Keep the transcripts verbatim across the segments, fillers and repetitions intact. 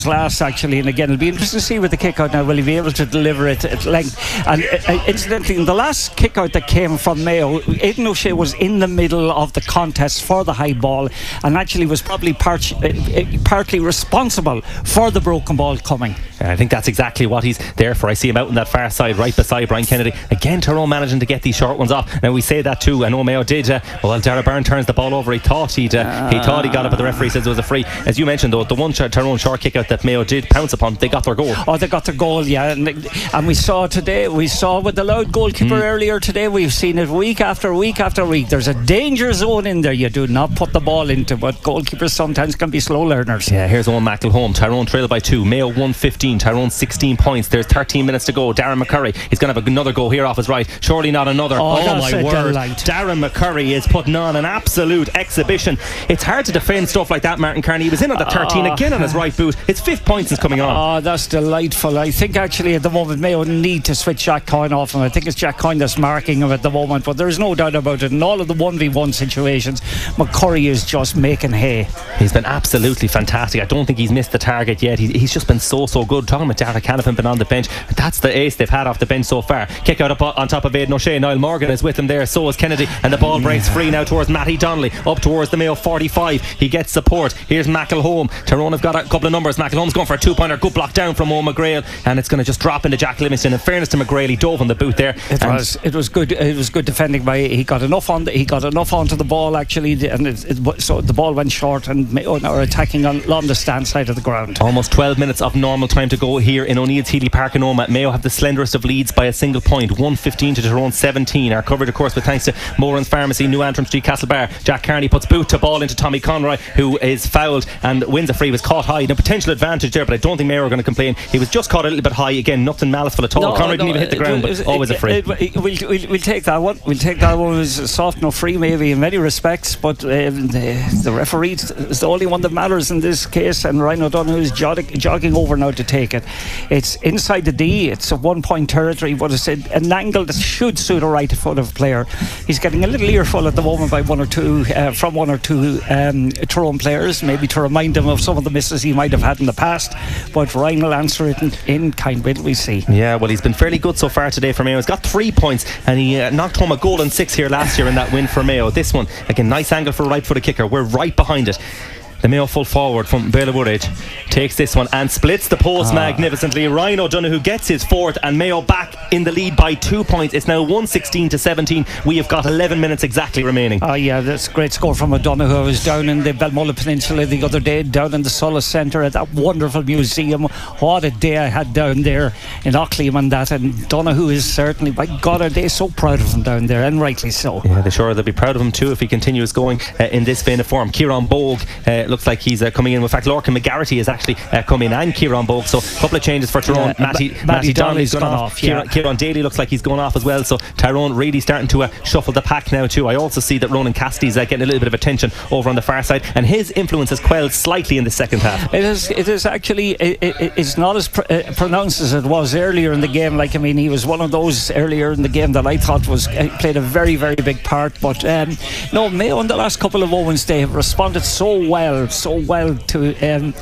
class actually, and again it'll be interesting to see with the kick out now, will he be able to deliver it at length. And uh, incidentally, in the last kick out that came from Mayo, Aidan O'Shea was in the middle of the contest for the high ball and actually was probably part, uh, partly responsible for the broken ball coming. I think that's exactly what he's there for. I see him out on that far side right beside Brian Kennedy. Again, Tyrone managing to get these short ones off. Now we say that too, I know Mayo did uh, well, Dara Byrne turns the ball over. He thought he'd uh, he thought he got it, but the referee says it was a free. As you mentioned though, the one Tyrone short kick out that Mayo did pounce upon, they got their goal. Oh, they got their goal, yeah. And, and we saw today, we saw with the Louth goalkeeper mm. earlier today, we've seen it week after week after week. There's a danger zone in there you do not put the ball into, but goalkeepers sometimes can be slow learners. Yeah, here's Owen McElhone. Tyrone trail by two, Mayo one fifteen, Tyrone sixteen points. There's thirteen minutes to go. Darren McCurry, he's going to have another go here off his right. Surely not another. Oh, oh my word. Delight. Darren McCurry is putting on an absolute exhibition. It's hard to defend stuff like that, Martin Kearney. He was in on the thirteen oh. again on his right boot. It's fifth points is coming on. Oh, that's delightful. I think actually at the moment Mayo need to switch Jack Coyne off him. I think it's Jack Coyne that's marking him at the moment, but there's no doubt about it. In all of the one v one situations, McCurry is just making hay. He's been absolutely fantastic. I don't think he's missed the target yet. He, he's just been so so good. Talking about Dara Canavan been on the bench, that's the ace they've had off the bench so far. Kick out up on top of Aidan O'Shea. Niall Morgan is with him there, so is Kennedy, and the ball breaks free now towards Matty Donnelly, up towards the Mayo forty-five. He gets support. Here's McElhone. Tyrone have got a couple of numbers. McElhone's going for a two pointer, good block down from Owen McGrail, and it's going to just drop into Jack Livingston. In fairness to McGrail, he dove on the boot there. It was it was good. It was good defending by. He got enough on. The, he got enough onto the ball actually, and it, it, so the ball went short, and Mayo now are attacking on, along the stand side of the ground. Almost twelve minutes of normal time to go here in O'Neill's Healy Park in Omagh. Mayo have the slenderest of leads by a single point, one fifteen to Tyrone seventeen. Our coverage, of course, with thanks to Moran's Pharmacy, New Antrim Street, Castlebar. Jack Carney puts boot to ball into Tommy Conroy, who is fouled and wins a free. Was caught high. No potential advantage there, but I don't think Mayo are going to complain. He was just caught a little bit high. Again, nothing maliceful at all. No, Conroy no, didn't even hit the ground, it, but always it, a free. It, it, we'll, we'll, we'll take that one. We'll take that one. It was a soft enough free, maybe in many respects, but um, the, the referee is the only one that matters in this case, and Ryan O'Donoghue is jogging, jogging over now to take it. It's inside the D. It's a one-point territory, but it's an angle that should suit a right foot of player. He's getting a little earful at the moment by one or two uh, from one or two um, Tyrone players, maybe to remind him of some of the misses he might have had in the past, but Ryan will answer it in, in kind. Wait till we see. Yeah, well, he's been fairly good so far today for Mayo. He's got three points, and he uh, knocked home a goal and six here last year in that win for Mayo. This one, again, nice angle for a right footed kicker. We're right behind it. The Mayo full forward from Béla Woodridge takes this one and splits the post ah. magnificently. Ryan O'Donoghue gets his fourth, and Mayo back in the lead by two points. It's now one sixteen to seventeen. We have got eleven minutes exactly remaining. Oh yeah, that's a great score from O'Donoghue. I was down in the Balmoral Peninsula the other day, down in the Solace Centre at that wonderful museum. What a day I had down there in Auckland and that, and O'Donoghue is certainly, by God, are they so proud of him down there, and rightly so. Yeah, they sure they'll be proud of him too if he continues going uh, in this vein of form. Kieran Bogue uh, looks like he's uh, coming in. In fact, Lorcan McGarity is actually uh, coming in, and Kieran Bogue, so a couple of changes for Tyrone. Yeah, Matty, Matty, Matty Donnelly's gone, gone off, off yeah. Kieran, Kieran Daly looks like he's going off as well, so Tyrone really starting to uh, shuffle the pack now too. I also see that Ronan Cassidy's uh, getting a little bit of attention over on the far side, and his influence has quelled slightly in the second half. It is, it is actually it, it, it's not as pr- uh, pronounced as it was earlier in the game. Like, I mean, he was one of those earlier in the game that I thought was uh, played a very very big part, but um, no, Mayo in the last couple of moments they have responded so well so well to um,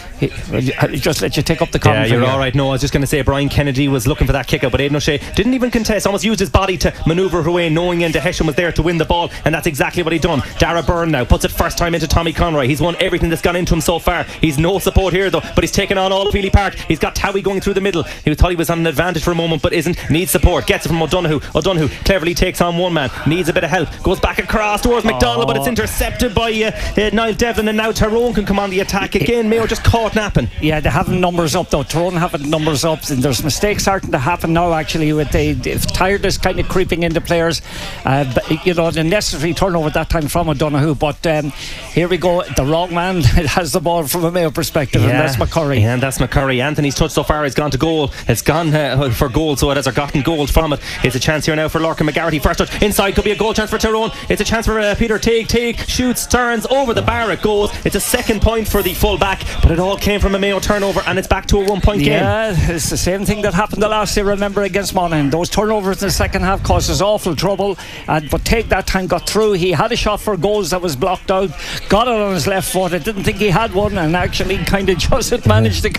I'll just let you take up the comment. Yeah, you're here. alright. No, I was just going to say Brian Kennedy was looking for that kick out, but Aidan O'Shea didn't even contest, almost used his body to manoeuvre away, knowing Enda Hesham was there to win the ball, and that's exactly what he done. Dara Byrne now puts it first time into Tommy Conroy. He's won everything that's gone into him so far. He's no support here though, but he's taken on all of Healy Park. He's got Towie going through the middle. He thought he was on an advantage for a moment, but isn't. Needs support, gets it from O'Donoghue. O'Donoghue cleverly takes on one man, needs a bit of help, goes back across towards McDonald, oh. but it's intercepted by uh, uh, Niall Devlin, and now Tyrone can come on the attack again. Mayo just caught napping. Yeah, having numbers up though. Tyrone having numbers up, and there's mistakes starting to happen now actually with the, the tiredness kind of creeping into players, uh, but, you know, the necessary turnover at that time from O'Donoghue, but um, here we go, the wrong man has the ball from a Mayo perspective, yeah. and that's McCurry. Yeah, and that's McCurry. Anthony's touch so far has gone to goal. It's gone uh, for goal, so it has gotten goals from it. It's a chance here now for Lorcan McGarity. First touch inside, could be a goal chance for Tyrone. It's a chance for uh, Peter Teague. Teague shoots, turns over the bar, it goes. It's a second point for the full back, but it all came from a Mayo turnover, and it's back to a one point game. Yeah, it's the same thing that happened the last day, remember, against Monaghan. Those turnovers in the second half caused us awful trouble, and but take that time got through. He had a shot for goals that was blocked out, got it on his left foot. I didn't think he had one, and actually kind of just managed to